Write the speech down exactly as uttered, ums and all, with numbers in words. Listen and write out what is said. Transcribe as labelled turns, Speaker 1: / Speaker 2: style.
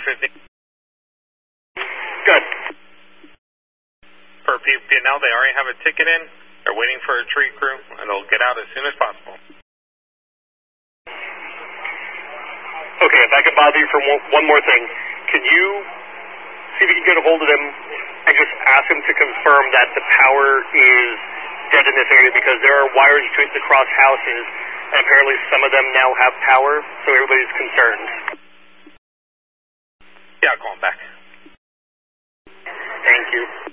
Speaker 1: fifty.
Speaker 2: Good.
Speaker 1: For P P and L, they already have a ticket in. They're waiting for a tree crew, and they'll get out as soon as possible.
Speaker 2: Okay, if I could bother you for one more thing, can you see if you can get a hold of them and just ask them to confirm that the power is dead in this area, because there are wires traced across houses, and apparently some of them now have power, so everybody's concerned.
Speaker 1: Yeah, I'll call them back.
Speaker 2: Thank you.